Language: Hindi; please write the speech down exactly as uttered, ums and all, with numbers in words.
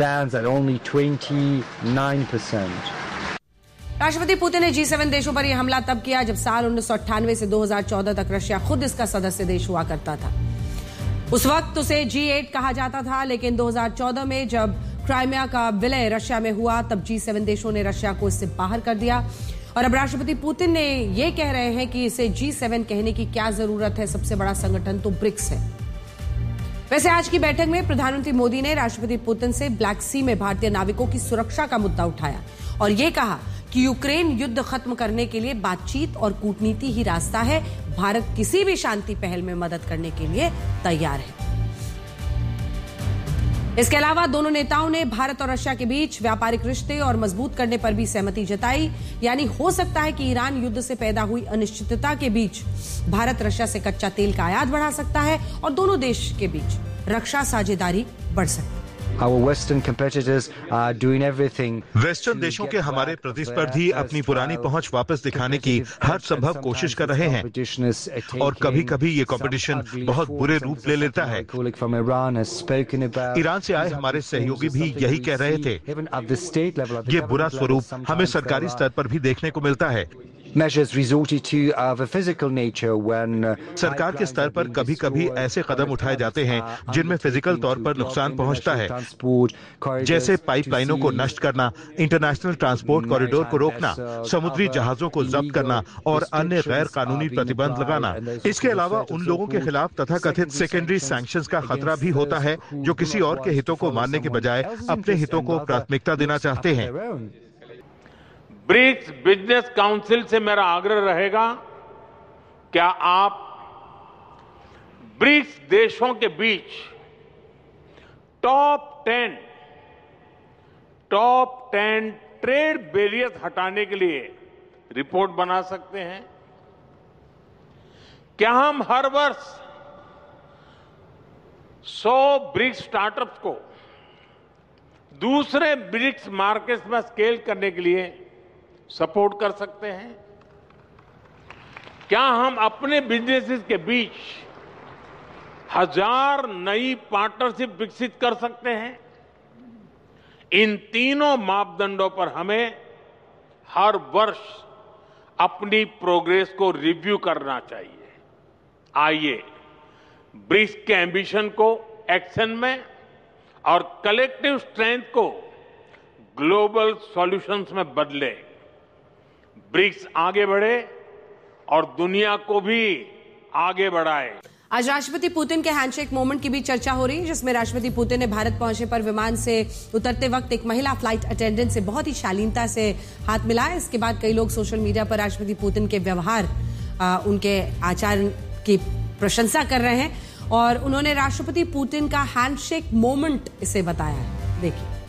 stands at only twenty-nine percent. राष्ट्रपति पुतिन ने जी सेवन देशों पर यह हमला तब किया जब साल उन्नीस सौ अट्ठानवे से दो हज़ार चौदह तक रशिया खुद इसका सदस्य देश हुआ करता था। उस वक्त उसे जी एट कहा जाता था, लेकिन दो हज़ार चौदह में जब क्राइमिया का विलय रशिया में हुआ तब जी सेवन देशों ने रशिया को इससे बाहर कर दिया। और अब राष्ट्रपति पुतिन ने यह कह रहे हैं कि इसे जी सेवन कहने की क्या जरूरत है, सबसे बड़ा संगठन तो ब्रिक्स है। वैसे आज की बैठक में प्रधानमंत्री मोदी ने राष्ट्रपति पुतिन से ब्लैक सी में भारतीय नाविकों की सुरक्षा का मुद्दा उठाया और यह कहा कि यूक्रेन युद्ध खत्म करने के लिए बातचीत और कूटनीति ही रास्ता है। भारत किसी भी शांति पहल में मदद करने के लिए तैयार है। इसके अलावा दोनों नेताओं ने भारत और रशिया के बीच व्यापारिक रिश्ते और मजबूत करने पर भी सहमति जताई। यानी हो सकता है कि ईरान युद्ध से पैदा हुई अनिश्चितता के बीच भारत रशिया से कच्चा तेल का आयात बढ़ा सकता है और दोनों देश के बीच रक्षा साझेदारी बढ़ सकती है। Our Western competitors are doing everything. Western देशों के हमारे प्रतिस्पर्धी अपनी पुरानी पहुंच वापस दिखाने की हर संभव कोशिश कर रहे हैं और कभी-कभी ये कंपटीशन बहुत बुरे रूप ले लेता है। ईरान से आए हमारे सहयोगी भी यही कह रहे थे। ये बुरा स्वरूप हमें सरकारी स्तर पर भी देखने को मिलता है। Measures resorted to of a physical nature when सरकार के स्तर पर कभी-कभी ऐसे कदम उठाए जाते हैं जिनमें फिजिकल तौर पर नुकसान पहुंचता है, जैसे पाइपलाइनों को नष्ट करना, इंटरनेशनल ट्रांसपोर्ट कॉरिडोर को रोकना, समुद्री जहाजों को जब्त करना और अन्य गैर कानूनी प्रतिबंध लगाना। इसके अलावा उन लोगों के खिलाफ तथाकथित सेकेंडरी सैंक्शंस का खतरा भी होता है जो किसी और के हितों को मानने के बजाय अपने हितों को प्राथमिकता देना चाहते हैं। ब्रिक्स बिजनेस काउंसिल से मेरा आग्रह रहेगा, क्या आप ब्रिक्स देशों के बीच top ten top ten trade barriers हटाने के लिए रिपोर्ट बना सकते हैं? क्या हम हर वर्ष सौ ब्रिक्स स्टार्टअप्स को दूसरे ब्रिक्स मार्केट्स में स्केल करने के लिए सपोर्ट कर सकते हैं? क्या हम अपने बिजनेसेस के बीच हजार नई पार्टनरशिप विकसित कर सकते हैं? इन तीनों मापदंडों पर हमें हर वर्ष अपनी प्रोग्रेस को रिव्यू करना चाहिए। आइए ब्रिक्स के एम्बिशन को एक्शन में और कलेक्टिव स्ट्रेंथ को ग्लोबल सॉल्यूशंस में बदले। ब्रिक्स आगे बढ़े और दुनिया को भी आगे बढ़ाए। आज राष्ट्रपति पुतिन के हैंडशेक मोमेंट की भी चर्चा हो रही है, जिसमें राष्ट्रपति पुतिन ने भारत पहुंचे पर विमान से उतरते वक्त एक महिला फ्लाइट अटेंडेंट से बहुत ही शालीनता से हाथ मिलाया। इसके बाद कई लोग सोशल मीडिया पर राष्ट्रपति पुतिन के व्यवहार, आ, उनके आचार की प्रशंसा कर रहे हैं और उन्होंने राष्ट्रपति पुतिन का हैंडशेक मोमेंट इसे बताया है। देखिए।